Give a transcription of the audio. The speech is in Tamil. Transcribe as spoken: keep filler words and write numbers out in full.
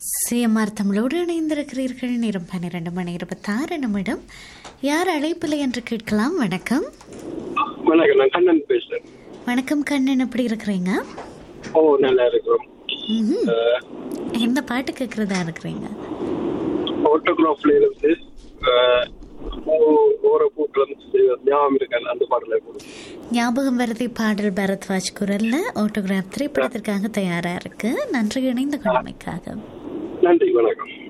சிஎம்ஆர் தமிழோடு இணைந்திருக்கிறீர்கள். நேரம் பன்னிரண்டு மணி இருபத்தாறு நிமிடம். யார் அழைப்பில்லை என்று கேட்கலாம். வணக்கம். வணக்கம், நான் கண்ணன் பேசுறேன். வணக்கம் கண்ணன், எப்படி இருக்கிறீங்க? ஓ, நல்லா இருக்கிறோம். எந்த பாட்டு கேட்கறதா இருக்கிறீங்க? ஆட்டோகிராஃப்ல இருந்து ஞாபகம் வருதி பாடல் பரத்வாஜ் குரல்ல ஆட்டோகிராஃப் திரைப்படத்திற்காக தயாரா இருக்கு. நன்றி இணைந்த கடமைக்காக. நன்றி, வணக்கம்.